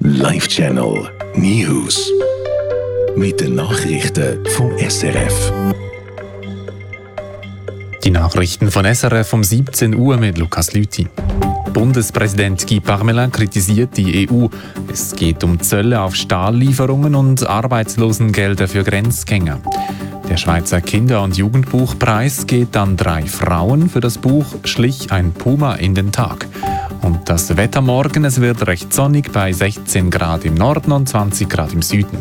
Live-Channel News. Mit den Nachrichten vom SRF. Die Nachrichten von SRF um 17 Uhr mit Lukas Lüthi. Bundespräsident Guy Parmelin kritisiert die EU. Es geht um Zölle auf Stahllieferungen und Arbeitslosengelder für Grenzgänger. Der Schweizer Kinder- und Jugendbuchpreis geht an 3 Frauen. Für das Buch Schlich ein Puma in den Tag. Und das Wetter morgen, es wird recht sonnig bei 16 Grad im Norden und 20 Grad im Süden.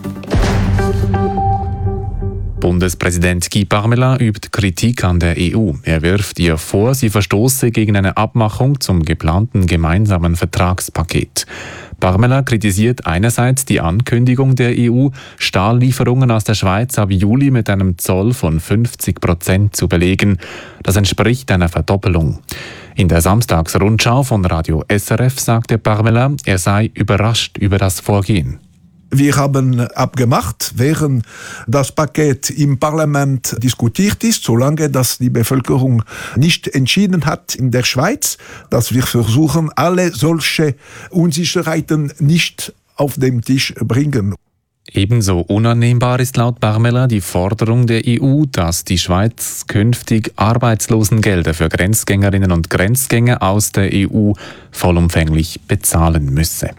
Bundespräsident Guy Parmelin übt Kritik an der EU. Er wirft ihr vor, sie verstoße gegen eine Abmachung zum geplanten gemeinsamen Vertragspaket. Parmelin kritisiert einerseits die Ankündigung der EU, Stahllieferungen aus der Schweiz ab Juli mit einem Zoll von 50% zu belegen. Das entspricht einer Verdoppelung. In der Samstagsrundschau von Radio SRF sagte Parmelin, er sei überrascht über das Vorgehen. Wir haben abgemacht, während das Paket im Parlament diskutiert ist, solange das die Bevölkerung nicht entschieden hat in der Schweiz, dass wir versuchen, alle solche Unsicherheiten nicht auf den Tisch bringen. Ebenso unannehmbar ist laut Parmelin die Forderung der EU, dass die Schweiz künftig Arbeitslosengelder für Grenzgängerinnen und Grenzgänger aus der EU vollumfänglich bezahlen müsse.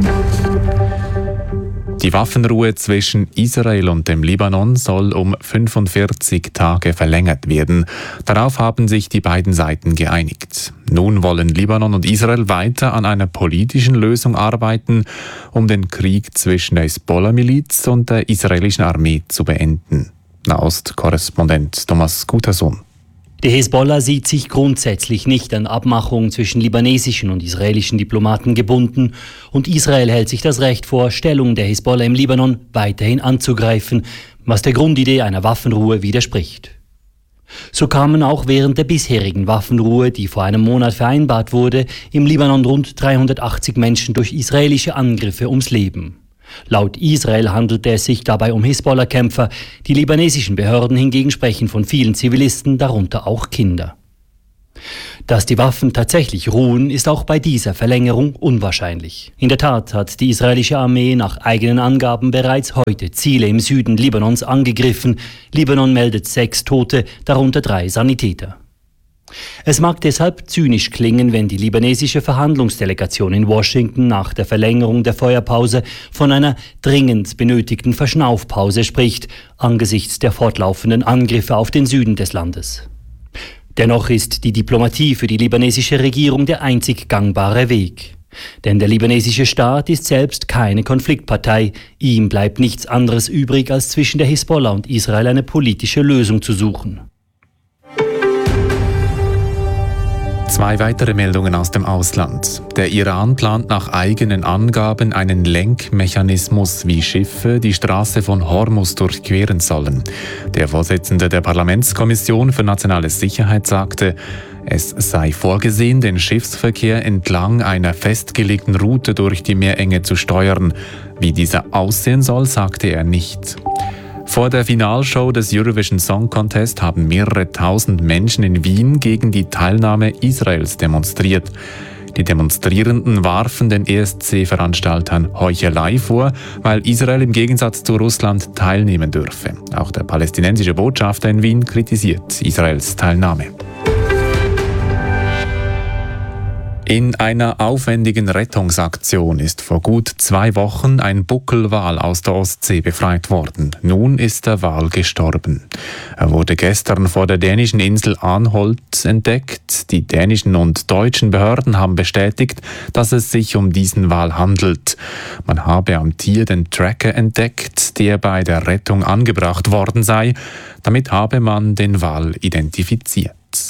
Die Waffenruhe zwischen Israel und dem Libanon soll um 45 Tage verlängert werden. Darauf haben sich die beiden Seiten geeinigt. Nun wollen Libanon und Israel weiter an einer politischen Lösung arbeiten, um den Krieg zwischen der Hisbollah-Miliz und der israelischen Armee zu beenden. Nahost-Korrespondent Thomas Gutersohn. Die Hisbollah sieht sich grundsätzlich nicht an Abmachungen zwischen libanesischen und israelischen Diplomaten gebunden und Israel hält sich das Recht vor, Stellungen der Hisbollah im Libanon weiterhin anzugreifen, was der Grundidee einer Waffenruhe widerspricht. So kamen auch während der bisherigen Waffenruhe, die vor einem Monat vereinbart wurde, im Libanon rund 380 Menschen durch israelische Angriffe ums Leben. Laut Israel handelte es sich dabei um Hisbollah-Kämpfer. Die libanesischen Behörden hingegen sprechen von vielen Zivilisten, darunter auch Kinder. Dass die Waffen tatsächlich ruhen, ist auch bei dieser Verlängerung unwahrscheinlich. In der Tat hat die israelische Armee nach eigenen Angaben bereits heute Ziele im Süden Libanons angegriffen. Libanon meldet 6 Tote, darunter 3 Sanitäter. Es mag deshalb zynisch klingen, wenn die libanesische Verhandlungsdelegation in Washington nach der Verlängerung der Feuerpause von einer dringend benötigten Verschnaufpause spricht, angesichts der fortlaufenden Angriffe auf den Süden des Landes. Dennoch ist die Diplomatie für die libanesische Regierung der einzig gangbare Weg. Denn der libanesische Staat ist selbst keine Konfliktpartei. Ihm bleibt nichts anderes übrig, als zwischen der Hisbollah und Israel eine politische Lösung zu suchen. 2 weitere Meldungen aus dem Ausland. Der Iran plant nach eigenen Angaben einen Lenkmechanismus, wie Schiffe die Straße von Hormuz durchqueren sollen. Der Vorsitzende der Parlamentskommission für nationale Sicherheit sagte, es sei vorgesehen, den Schiffsverkehr entlang einer festgelegten Route durch die Meerenge zu steuern. Wie dieser aussehen soll, sagte er nicht. Vor der Finalshow des Eurovision Song Contest haben mehrere tausend Menschen in Wien gegen die Teilnahme Israels demonstriert. Die Demonstrierenden warfen den ESC-Veranstaltern Heuchelei vor, weil Israel im Gegensatz zu Russland teilnehmen dürfe. Auch der palästinensische Botschafter in Wien kritisiert Israels Teilnahme. In einer aufwendigen Rettungsaktion ist vor gut 2 Wochen ein Buckelwal aus der Ostsee befreit worden. Nun ist der Wal gestorben. Er wurde gestern vor der dänischen Insel Anholt entdeckt. Die dänischen und deutschen Behörden haben bestätigt, dass es sich um diesen Wal handelt. Man habe am Tier den Tracker entdeckt, der bei der Rettung angebracht worden sei. Damit habe man den Wal identifiziert.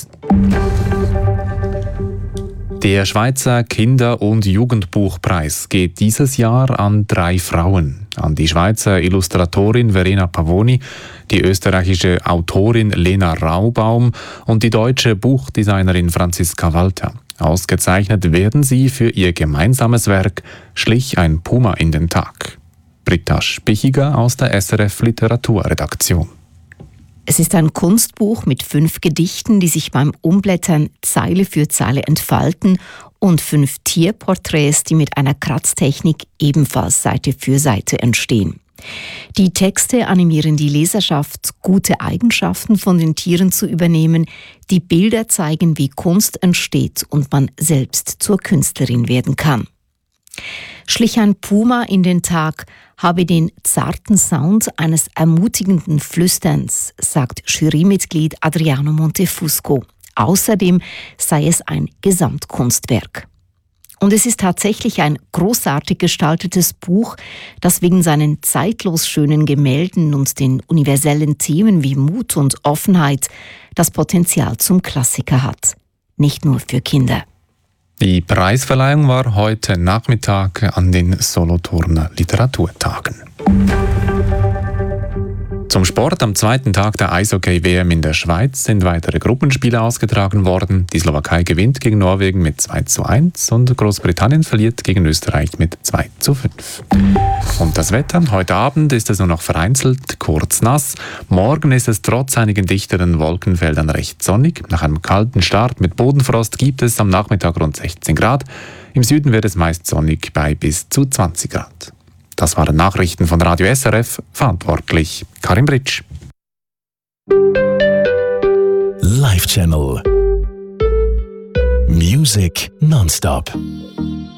Der Schweizer Kinder- und Jugendbuchpreis geht dieses Jahr an 3 Frauen. An die Schweizer Illustratorin Verena Pavoni, die österreichische Autorin Lena Raubaum und die deutsche Buchdesignerin Franziska Walter. Ausgezeichnet werden sie für ihr gemeinsames Werk Schlich ein Puma in den Tag. Britta Spichiger aus der SRF Literaturredaktion. Es ist ein Kunstbuch mit 5 Gedichten, die sich beim Umblättern Zeile für Zeile entfalten und 5 Tierporträts, die mit einer Kratztechnik ebenfalls Seite für Seite entstehen. Die Texte animieren die Leserschaft, gute Eigenschaften von den Tieren zu übernehmen. Die Bilder zeigen, wie Kunst entsteht und man selbst zur Künstlerin werden kann. Schlich ein Puma in den Tag, habe den zarten Sound eines ermutigenden Flüsterns, sagt Jurymitglied Adriano Montefusco. Außerdem sei es ein Gesamtkunstwerk. Und es ist tatsächlich ein großartig gestaltetes Buch, das wegen seinen zeitlos schönen Gemälden und den universellen Themen wie Mut und Offenheit das Potenzial zum Klassiker hat. Nicht nur für Kinder. Die Preisverleihung war heute Nachmittag an den Solothurner Literaturtagen. Zum Sport: Am zweiten Tag der Eishockey-WM in der Schweiz sind weitere Gruppenspiele ausgetragen worden. Die Slowakei gewinnt gegen Norwegen mit 2:1 und Großbritannien verliert gegen Österreich mit 2:5. Und das Wetter: Heute Abend ist es nur noch vereinzelt kurz nass. Morgen ist es trotz einigen dichteren Wolkenfeldern recht sonnig. Nach einem kalten Start mit Bodenfrost gibt es am Nachmittag rund 16 Grad. Im Süden wird es meist sonnig bei bis zu 20 Grad. Das waren Nachrichten von Radio SRF, verantwortlich Karin Britsch. Live Channel. Music nonstop.